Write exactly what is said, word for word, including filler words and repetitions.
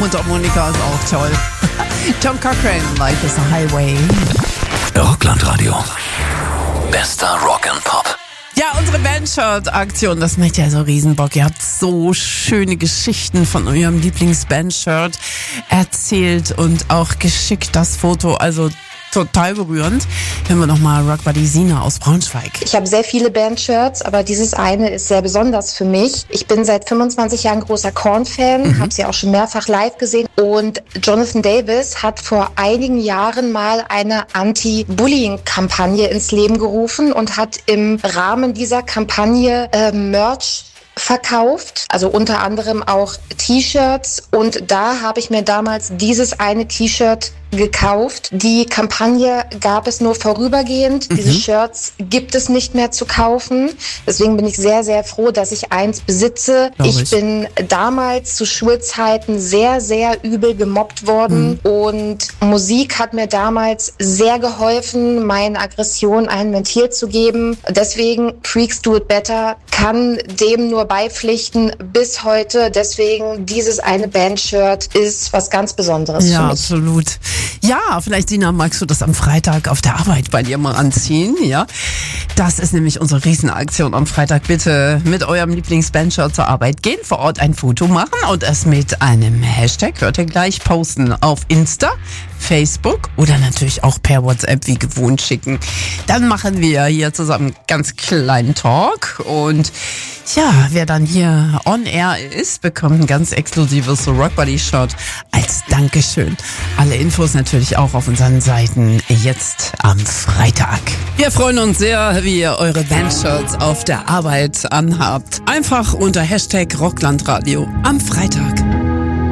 Mundharmonika ist auch toll. John Cochrane, Life is a Highway. Rockland-Radio. Bester Rock and Pop. Ja, unsere Bandshirt-Aktion, das macht ja so Riesenbock. Ihr habt so schöne Geschichten von eurem Lieblings-Bandshirt erzählt und auch geschickt das Foto. Also total berührend. Hören wir nochmal Rock Buddy Sina aus Braunschweig. Ich habe sehr viele Bandshirts, aber dieses eine ist sehr besonders für mich. Ich bin seit fünfundzwanzig Jahren großer Korn-Fan, mhm. habe sie auch schon mehrfach live gesehen. Und Jonathan Davis hat vor einigen Jahren mal eine Anti-Bullying-Kampagne ins Leben gerufen und hat im Rahmen dieser Kampagne äh, Merch verkauft, also unter anderem auch T-Shirts. Und da habe ich mir damals dieses eine T-Shirt gekauft. Die Kampagne gab es nur vorübergehend. Mhm. Diese Shirts gibt es nicht mehr zu kaufen. Deswegen bin ich sehr, sehr froh, dass ich eins besitze. Ich, ich bin damals zu Schulzeiten sehr, sehr übel gemobbt worden. Mhm. Und Musik hat mir damals sehr geholfen, meinen Aggressionen ein Ventil zu geben. Deswegen Freaks Do It Better kann dem nur beipflichten bis heute. Deswegen dieses eine Bandshirt ist was ganz Besonderes ja, für mich. Absolut. Ja, vielleicht, Sina, magst du das am Freitag auf der Arbeit bei dir mal anziehen, ja? Das ist nämlich unsere Riesenaktion am Freitag. Bitte mit eurem Lieblings-Bandshirt zur Arbeit gehen, vor Ort ein Foto machen und es mit einem Hashtag, hört ihr gleich, posten auf Insta, Facebook oder natürlich auch per WhatsApp wie gewohnt schicken. Dann machen wir hier zusammen ganz kleinen Talk und ja, wer dann hier on air ist, bekommt ein ganz exklusives Rock Buddy Shirt als Dankeschön. Alle Infos natürlich auch auf unseren Seiten jetzt am Freitag. Wir freuen uns sehr, wie ihr eure Bandshirts auf der Arbeit anhabt. Einfach unter Hashtag Rocklandradio am Freitag.